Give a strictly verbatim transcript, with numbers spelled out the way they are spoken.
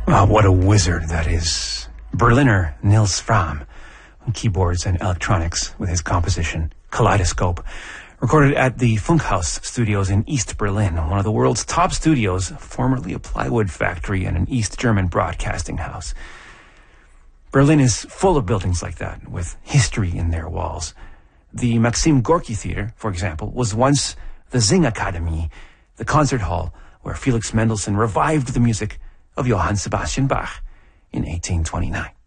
Oh, what a wizard that is. Berliner Nils Fram on keyboards and electronics with his composition Kaleidoscope, recorded at the Funkhaus studios in East Berlin, one of the world's top studios, formerly a plywood factory and an East German broadcasting house. Berlin is full of buildings like that, with history in their walls. The Maxim Gorky Theater, for example, was once the Singakademie, the concert hall where Felix Mendelssohn revived the music of Johann Sebastian Bach in eighteen twenty-nine.